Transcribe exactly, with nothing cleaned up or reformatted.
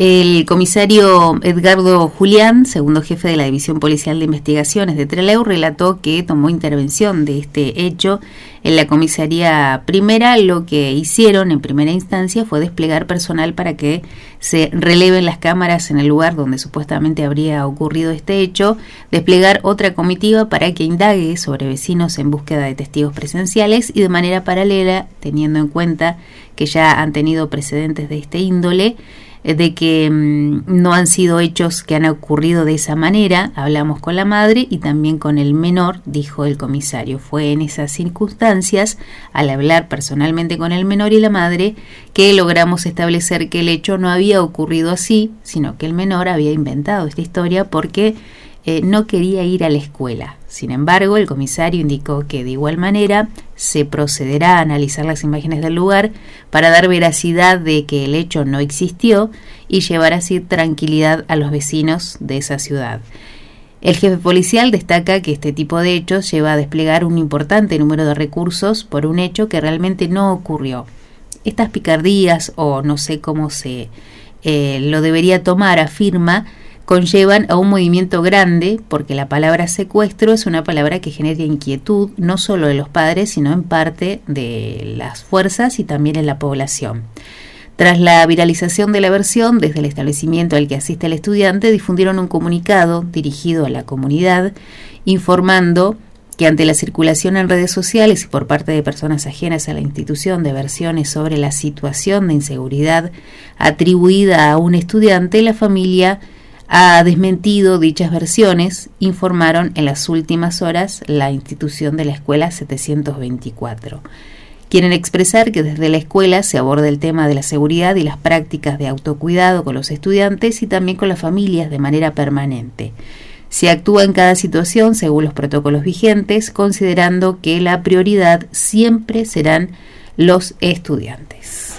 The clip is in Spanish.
El comisario Edgardo Julián, segundo jefe de la División Policial de Investigaciones de Trelew, relató que tomó intervención de este hecho en la comisaría primera. Lo que hicieron en primera instancia fue desplegar personal para que se releven las cámaras en el lugar donde supuestamente habría ocurrido este hecho, desplegar otra comitiva para que indague sobre vecinos en búsqueda de testigos presenciales y de manera paralela, teniendo en cuenta que ya han tenido precedentes de este índole, de que mmm, no han sido hechos que han ocurrido de esa manera. Hablamos con la madre y también con el menor, dijo el comisario. Fue en esas circunstancias, al hablar personalmente con el menor y la madre, que logramos establecer que el hecho no había ocurrido así, sino que el menor había inventado esta historia porque eh, no quería ir a la escuela. Sin embargo, el comisario indicó que de igual manera se procederá a analizar las imágenes del lugar para dar veracidad de que el hecho no existió y llevar así tranquilidad a los vecinos de esa ciudad. El jefe policial destaca que este tipo de hechos lleva a desplegar un importante número de recursos por un hecho que realmente no ocurrió. Estas picardías, o no sé cómo se eh, lo debería tomar, afirma, conllevan a un movimiento grande, porque la palabra secuestro es una palabra que genera inquietud no solo de los padres, sino en parte de las fuerzas y también en la población. Tras la viralización de la versión, desde el establecimiento al que asiste el estudiante difundieron un comunicado dirigido a la comunidad informando que ante la circulación en redes sociales y por parte de personas ajenas a la institución de versiones sobre la situación de inseguridad atribuida a un estudiante, la familia ha desmentido dichas versiones, informaron en las últimas horas la institución de la escuela setecientos veinticuatro. Quieren expresar que desde la escuela se aborda el tema de la seguridad y las prácticas de autocuidado con los estudiantes y también con las familias de manera permanente. Se actúa en cada situación según los protocolos vigentes, considerando que la prioridad siempre serán los estudiantes.